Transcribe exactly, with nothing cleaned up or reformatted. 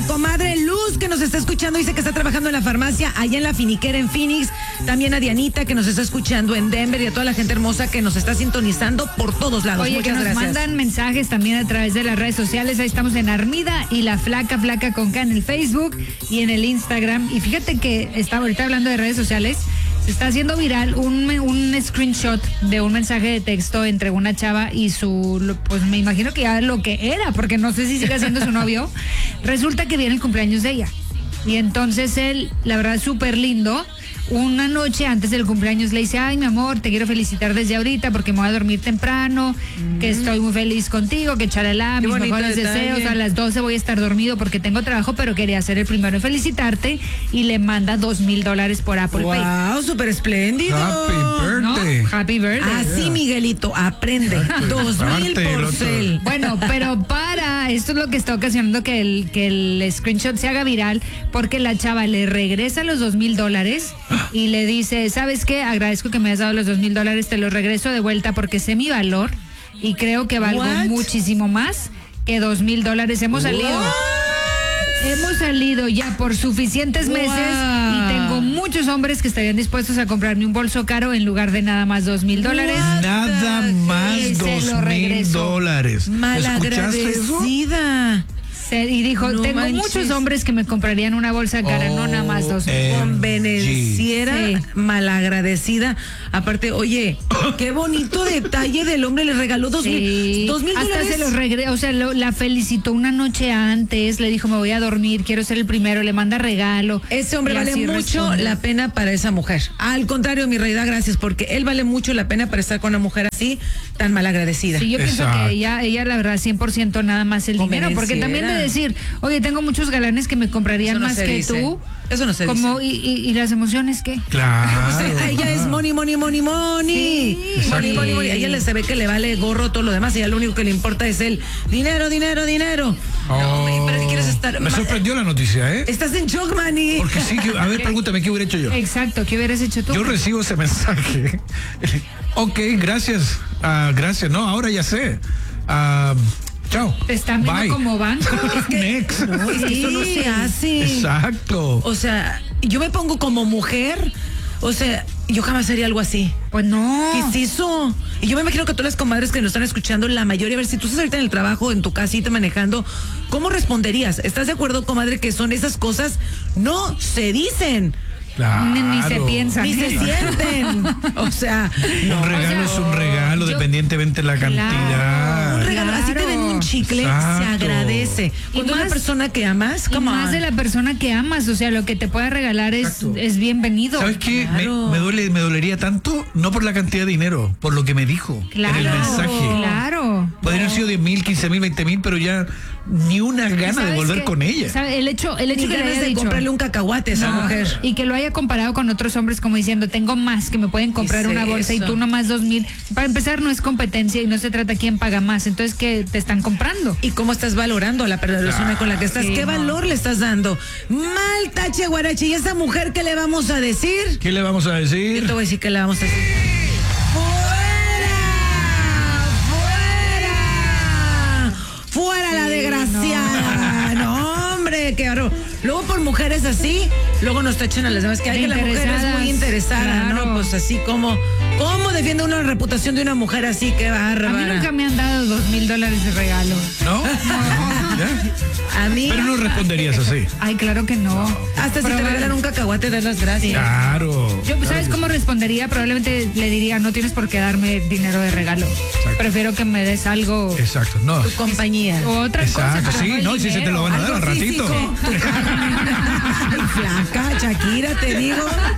comadre Luz, que nos está escuchando, dice que está trabajando en la farmacia allá en La Finiquera, en Phoenix. También a Dianita, que nos está escuchando en Denver, y a toda la gente hermosa que nos está sintonizando por todos lados. Oye, Muchas que nos gracias. mandan mensajes también a través de las redes sociales. Ahí estamos en Armida y La Flaca, Flaca con K en el Facebook y en el Instagram. Y fíjate que está ahorita hablando de redes sociales. Se está haciendo viral un, un screenshot de un mensaje de texto entre una chava y su, pues me imagino que ya lo que era, porque no sé si sigue siendo su novio. Resulta que viene el cumpleaños de ella. Y entonces él, la verdad, súper lindo. Una noche antes del cumpleaños le dice: ay, mi amor, te quiero felicitar desde ahorita porque me voy a dormir temprano, mm. que estoy muy feliz contigo, que charalá, mis mejores detalle. deseos, a las doce voy a estar dormido porque tengo trabajo, pero quería ser el primero en felicitarte, y le manda dos mil dólares por Apple wow, Pay. Wow, súper espléndido. Happy birthday. ¿No? Happy birthday. Así, yeah. Miguelito, aprende. Dos mil por cel. Bueno, pero para, esto es lo que está ocasionando que el, que el screenshot se haga viral, porque la chava le regresa los dos mil dólares y le dice: ¿sabes qué? Agradezco que me hayas dado los dos mil dólares, te los regreso de vuelta porque sé mi valor y creo que valgo What? muchísimo más que dos mil dólares. Hemos salido, What? hemos salido ya por suficientes meses wow. y tengo muchos hombres que estarían dispuestos a comprarme un bolso caro en lugar de nada más dos mil dólares. Nada más dos mil dólares. Malagradecida. Y dijo: no tengo manches. muchos hombres que me comprarían una bolsa cara, oh, no nada más dos. Convenenciera, sí. malagradecida. Aparte, oye, qué bonito detalle del hombre, le regaló dos mil, sí. dos mil Hasta dólares. se los regresó, o sea, lo, la felicitó una noche antes, le dijo: me voy a dormir, quiero ser el primero, le manda regalo. Ese hombre vale mucho responde. la pena para esa mujer. Al contrario, mi reina, gracias, porque él vale mucho la pena para estar con una mujer así, tan malagradecida. Sí, yo Exacto. pienso que ella, ella la verdad, cien por ciento nada más el dinero, porque también de decir: oye, tengo muchos galanes que me comprarían no más que dice. tú. Eso no se como, dice. Y, y, ¿Y las emociones qué? Claro. Pues ella es money, money, money, money. Sí, money, money, money. A ella le se ve que le vale gorro todo lo demás, y a ella lo único que le importa es el dinero, dinero, dinero. Oh, no, ¿para qué quieres estar? Me sorprendió la noticia, ¿eh? Estás en shock, Manny. Porque sí, que, a ver, pregúntame, ¿qué hubiera hecho yo? Exacto, ¿qué hubieras hecho tú? Yo recibo ese mensaje. Ok, gracias. Uh, gracias. No, ahora ya sé. Uh, Chao. Te están viendo Bye. como banco. Es que, Next. No, es que eso no se hace. Exacto. O sea, yo me pongo como mujer. O sea, yo jamás haría algo así. Pues no. ¿Qué es eso? Y yo me imagino que todas las comadres que nos están escuchando, la mayoría, a ver, si tú estás ahorita en el trabajo, en tu casita manejando, ¿cómo responderías? ¿Estás de acuerdo, comadre, que son esas cosas? No se dicen. Claro. Ni, ni se piensan. Ni se sienten. O sea, no, un regalo o sea, es un regalo, yo, dependientemente de la cantidad. Claro, un regalo, claro. así te den un chicle, Exacto. se agradece. Cuando y más, una persona que amas, y más de la persona que amas, o sea, lo que te pueda regalar es, es bienvenido. ¿Sabes qué? Claro. Me, me, duele, me dolería tanto, no por la cantidad de dinero, por lo que me dijo claro, en el mensaje. Claro. Podrían haber sido diez mil, quince mil, veinte mil, pero ya ni una gana de volver que, con ella. ¿sabe? El hecho, el hecho ni que le haya de dicho, comprarle un cacahuate a esa no, mujer. Y que lo haya comparado con otros hombres como diciendo: tengo más que me pueden comprar una bolsa eso? y tú nomás dos mil. Para empezar, no es competencia y no se trata quién paga más. Entonces, ¿qué te están comprando? ¿Y cómo estás valorando a la persona ah, con la que estás? Sí, ¿Qué no. valor le estás dando? Mal tache, guarache. ¿Y a esa mujer qué le vamos a decir? ¿Qué le vamos a decir? Yo te voy a decir qué le vamos a decir. ¡Fuera la desgraciada! No, no hombre, qué horror. Luego por mujeres así, luego nos tachan a las demás que hay que la mujer es muy interesada, claro. ¿no? Pues así como, ¿cómo defiende una reputación de una mujer así? Qué bárbara. A mí nunca me han dado dos mil dólares de regalo. ¿No? No. ¿Ya? A mí. Pero no responderías así. Ay, claro que no. no. Hasta Pero si te regalan un cacahuate, das las gracias. Claro. Yo, ¿sabes claro. cómo respondería? Probablemente le diría: no tienes por qué darme dinero de regalo. Exacto. Prefiero que me des algo. Exacto, no. Tu compañía. O otra Exacto, cosa. sí, no, si se te lo van a dar al ratito. Flaca, Shakira, te digo.